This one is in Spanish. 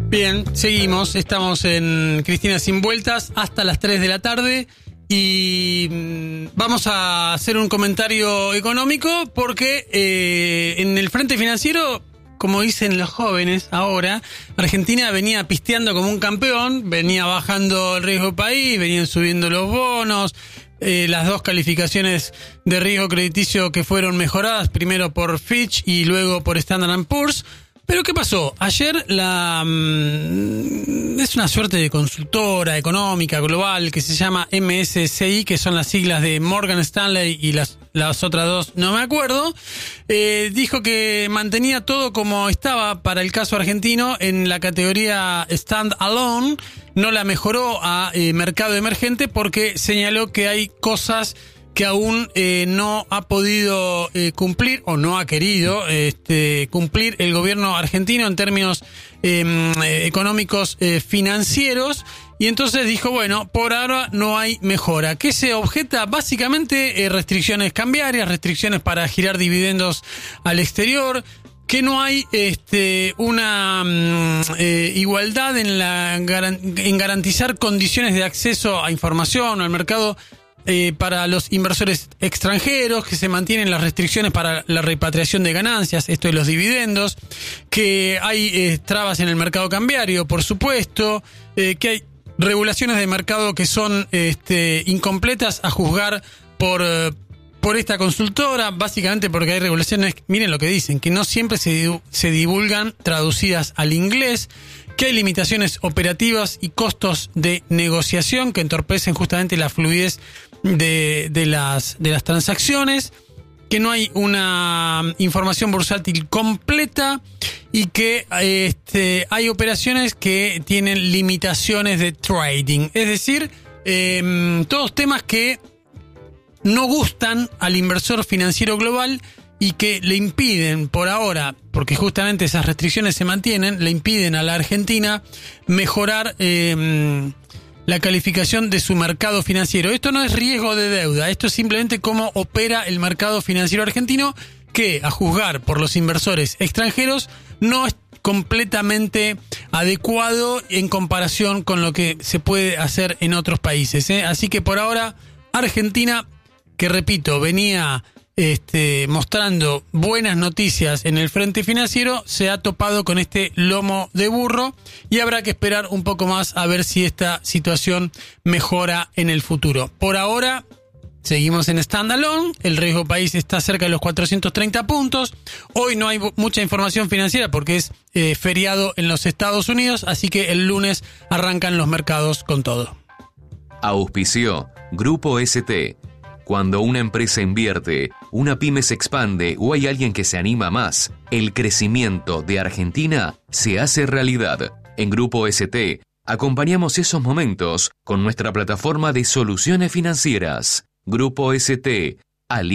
Bien, seguimos. Estamos en Cristina Sin Vueltas hasta las 3 de la tarde y vamos a hacer un comentario económico porque en el frente financiero, como dicen los jóvenes ahora, Argentina venía pisteando como un campeón, venía bajando el riesgo país, venían subiendo los bonos, las dos calificaciones de riesgo crediticio que fueron mejoradas, primero por Fitch y luego por Standard & Poor's. Pero ¿qué pasó? Ayer es una suerte de consultora económica global que se llama MSCI, que son las siglas de Morgan Stanley y las otras dos, no me acuerdo, dijo que mantenía todo como estaba para el caso argentino en la categoría Stand Alone, no la mejoró a mercado emergente porque señaló que hay cosas que aún no ha podido cumplir o no ha querido cumplir el gobierno argentino en términos económicos financieros, y entonces dijo, bueno, por ahora no hay mejora. ¿Qué se objeta? Básicamente restricciones cambiarias, restricciones para girar dividendos al exterior, que no hay una igualdad en garantizar condiciones de acceso a información o al mercado para los inversores extranjeros, que se mantienen las restricciones para la repatriación de ganancias, esto de los dividendos, que hay trabas en el mercado cambiario, por supuesto, que hay regulaciones de mercado que son incompletas a juzgar por esta consultora, básicamente porque hay regulaciones, miren lo que dicen, que no siempre se divulgan traducidas al inglés, que hay limitaciones operativas y costos de negociación que entorpecen justamente la fluidez de las transacciones, que no hay una información bursátil completa y que hay operaciones que tienen limitaciones de trading. Es decir, todos temas que no gustan al inversor financiero global y que le impiden por ahora, porque justamente esas restricciones se mantienen, le impiden a la Argentina mejorar la calificación de su mercado financiero. Esto no es riesgo de deuda, esto es simplemente cómo opera el mercado financiero argentino, que a juzgar por los inversores extranjeros no es completamente adecuado en comparación con lo que se puede hacer en otros países, Así que por ahora Argentina, que repito, venía mostrando buenas noticias en el frente financiero, se ha topado con este lomo de burro y habrá que esperar un poco más a ver si esta situación mejora en el futuro. Por ahora seguimos en standalone, el riesgo país está cerca de los 430 puntos. Hoy no hay mucha información financiera porque es feriado en los Estados Unidos, así que el lunes arrancan los mercados con todo. Auspició Grupo ST. Cuando una empresa invierte, una pyme se expande o hay alguien que se anima más, el crecimiento de Argentina se hace realidad. En Grupo ST acompañamos esos momentos con nuestra plataforma de soluciones financieras. Grupo ST,